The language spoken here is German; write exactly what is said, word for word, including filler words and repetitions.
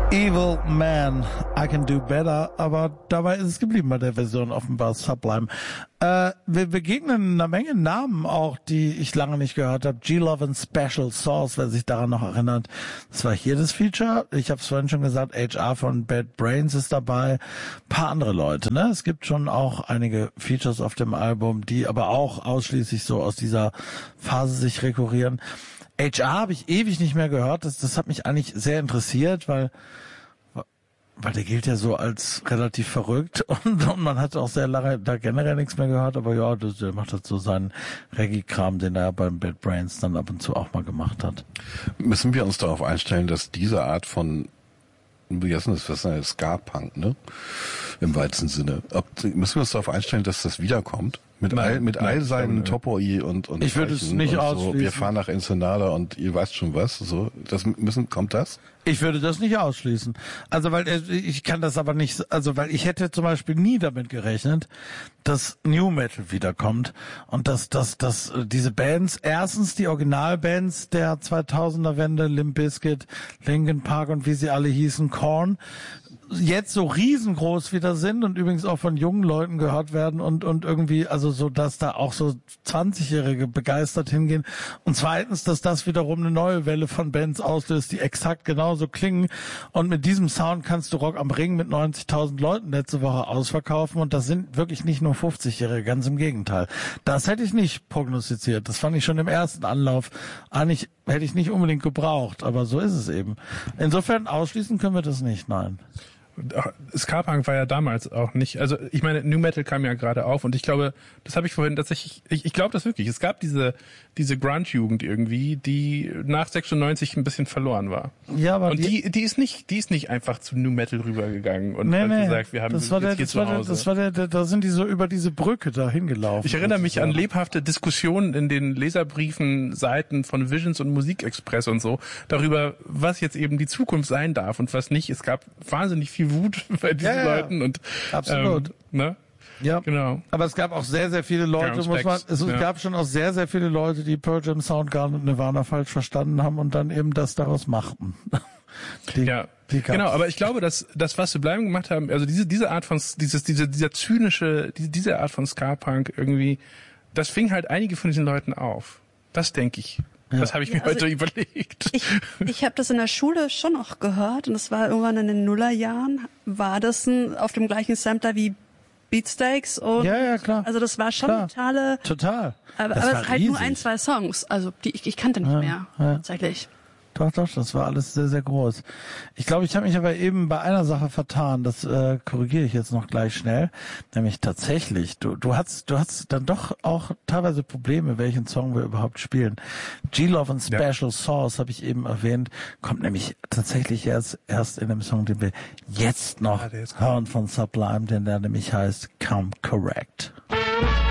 Evil Man, I Can Do Better, aber dabei ist es geblieben bei der Version offenbar Sublime. Äh, wir begegnen einer Menge Namen auch, die ich lange nicht gehört habe. G-Love and Special Sauce, wer sich daran noch erinnert. Das war hier das Feature. Ich habe es vorhin schon gesagt, H R von Bad Brains ist dabei. Ein paar andere Leute, ne? Es gibt schon auch einige Features auf dem Album, die aber auch ausschließlich so aus dieser Phase sich rekurrieren. H R habe ich ewig nicht mehr gehört. Das, das hat mich eigentlich sehr interessiert, weil, weil der gilt ja so als relativ verrückt und, und man hat auch sehr lange da generell nichts mehr gehört. Aber ja, das, der macht halt so seinen Reggae-Kram, den er beim Bad Brains dann ab und zu auch mal gemacht hat. Müssen wir uns darauf einstellen, dass diese Art von, wie heißt das, was ist das, Ska-Punk, ne? Im weitesten Sinne. Ob, müssen wir uns darauf einstellen, dass das wiederkommt? Mit nein, all, mit all seinen Topoi und, und, ich würde es nicht und ausschließen. So. Wir fahren nach Ensenada und ihr weißt schon was, so. Das müssen, kommt das? Ich würde das nicht ausschließen. Also, weil, ich kann das aber nicht, also, weil ich hätte zum Beispiel nie damit gerechnet, dass New Metal wiederkommt und dass, dass, dass diese Bands, erstens die Originalbands der zweitausender Wende, Limp Bizkit, Linkin Park und wie sie alle hießen, Korn, jetzt so riesengroß wieder sind und übrigens auch von jungen Leuten gehört werden und und irgendwie, also so, dass da auch so zwanzigjährige begeistert hingehen und zweitens, dass das wiederum eine neue Welle von Bands auslöst, die exakt genauso klingen und mit diesem Sound kannst du Rock am Ring mit neunzigtausend Leuten letzte Woche ausverkaufen und das sind wirklich nicht nur fünfzigjährige, ganz im Gegenteil. Das hätte ich nicht prognostiziert, das fand ich schon im ersten Anlauf, eigentlich hätte ich nicht unbedingt gebraucht, aber so ist es eben. Insofern ausschließen können wir das nicht, nein. Ska-Punk war ja damals auch nicht, also ich meine, New Metal kam ja gerade auf und ich glaube, das habe ich vorhin tatsächlich, ich, ich glaube das wirklich, es gab diese diese Grunge-Jugend irgendwie, die nach sechsundneunzig ein bisschen verloren war. Ja, aber und die, die die ist nicht, die ist nicht einfach zu New Metal rübergegangen und nee, hat nee, gesagt, wir haben das war jetzt der, hier das zu war Hause. der, das war der, der, da sind die so über diese Brücke da hingelaufen. Ich erinnere mich an lebhafte Diskussionen in den Leserbriefen, Seiten von Visions und Musikexpress und so, darüber, was jetzt eben die Zukunft sein darf und was nicht. Es gab wahnsinnig viel Wut bei diesen ja, Leuten und absolut. Ähm, ne? Ja, genau. Aber es gab auch sehr, sehr viele Leute, muss man, es ja. gab schon auch sehr, sehr viele Leute, die Pearl Jam, Soundgarden und Nirvana falsch verstanden haben und dann eben das daraus machten. Die, ja, die genau, aber ich glaube, dass das, was wir bleiben gemacht haben, also diese diese Art von dieses diese dieser zynische diese, diese Art von Ska-Punk irgendwie, das fing halt einige von diesen Leuten auf. Das denke ich. Ja. Das habe ich mir ja, also heute überlegt. Ich, ich habe das in der Schule schon noch gehört und das war irgendwann in den Nullerjahren, war das ein, auf dem gleichen Sampler wie Beatsteaks und ja, ja, klar. Also das war schon klar. totale total. Aber, aber es ist halt nur ein, zwei Songs, also die ich, ich kannte nicht ja, mehr ja. tatsächlich. Doch, doch, das war alles sehr, sehr groß. Ich glaube, ich habe mich aber eben bei einer Sache vertan, das äh, korrigiere ich jetzt noch gleich schnell, nämlich tatsächlich, du du hast du hast dann doch auch teilweise Probleme, welchen Song wir überhaupt spielen. G-Love and Special ja. Sauce, habe ich eben erwähnt, kommt nämlich tatsächlich erst erst in dem Song, den wir jetzt noch ja, hören von Sublime, denn der nämlich heißt Come Correct.